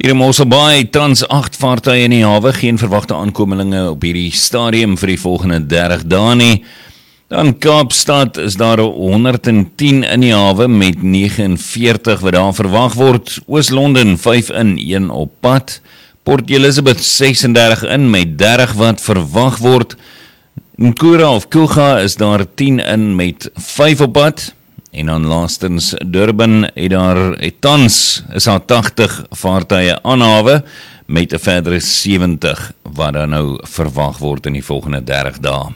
Hier in Mossel Bay, tans 8 vaartuie in die hawe, geen verwagte aankomelinge op hierdie stadium vir die volgende 30 dae nie. Dan Kaapstad is daar 110 in die hawe met 49 wat daar verwag word. Oos-London 5 in, 1 op pad. Port Elizabeth 36 in met 30 wat verwag word. Nkura of Kulga is daar 10 in met 5 op pad. En dan laastens Durban tans is daar 80 vaartuie aan hawe met 'n verdere 70 wat dan nou verwag word in die volgende 30 dae.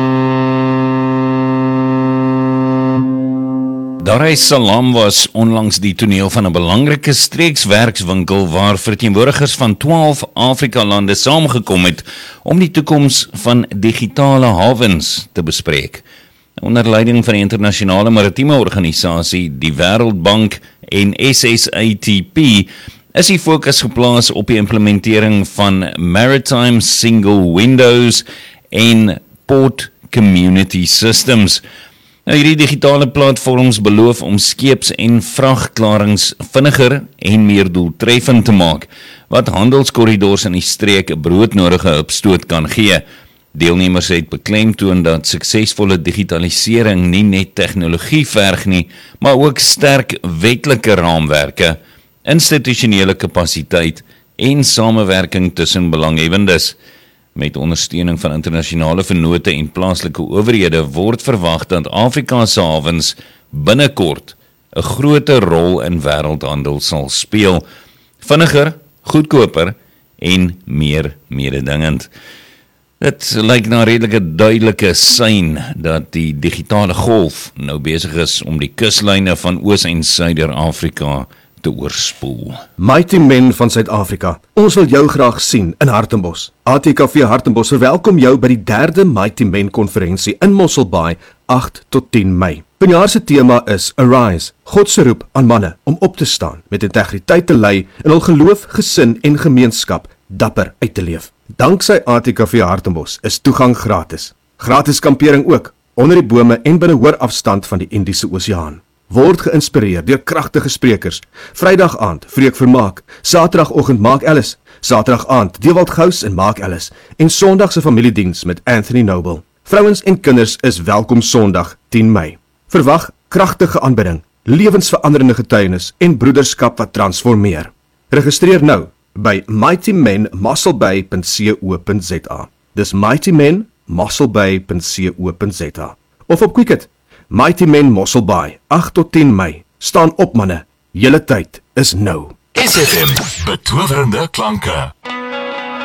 Dar es Salaam was onlangs die toneel van 'n belangrike streekswerkswinkel waar verteenwoordigers van 12 Afrika-lande saamgekom het om die toekoms van digitale hawens te bespreek. Onder leiding van die internasionale maritieme organisasie, die Wêreldbank en SSATP, is die fokus geplaas op die implementering van Maritime Single Windows en Port Community Systems. Nou, hierdie digitale platforms beloof om skeeps- en vragklarings vinniger en meer doeltreffend te maak, wat handelskorridors in die streek 'n broodnodige opstoot kan gee. Deelnemers het beklemtoon dat suksesvolle digitalisering nie net tegnologie verg nie, maar ook sterk wetlike raamwerke, institusionele kapasiteit en samewerking tussen belanghebbendes. Met ondersteuning van internasionale vennote en plaaslike owerhede word verwag dat Afrika se hawens binnekort 'n groter rol in wêreldhandel sal speel, vinniger, goedkoper en meer mededingend. Dit lyk na 'n redelike duidelike sein dat die digitale golf nou besig is om die kuslyne van Oos- en Suider-Afrika te oorspoel. Mighty Men van Suid-Afrika, ons wil jou graag sien in Hartenbos. ATKV Hartenbos verwelkom jou by die 3de Mighty Men konferensie in Mossel Bay, 8 tot 10 Mei. Vanjaar se tema is Arise, God se roep aan manne om op te staan, met integriteit te lei en hul geloof, gesin en gemeenskap dapper uit te leef. Danksy ATKV Hartenbos is toegang gratis. Gratis kampering ook, onder die bome en binne hoorafstand van die Indiese Oseaan. Word geïnspireer deur kragtige sprekers. Vrydag aand, Freek Vermaak. Saterdagoggend, Mark Ellis. Saterdag aand, Dewald Gous en Mark Ellis. En Sondag se familiediens met Anthony Noble. Vrouens en kinders is welkom Sondag, 10 Mei. Verwag kragtige aanbidding, lewensveranderende getuienis en broederskap wat transformeer. Registreer nou by mightymenmosselbay.co.za. Dis mightymenmosselbay.co.za. Of op Quicket. Mighty Men Mossel Bay, 8 tot 10 Mei. Staan op manne, julle tyd is nou. SFM, betowerende klanke.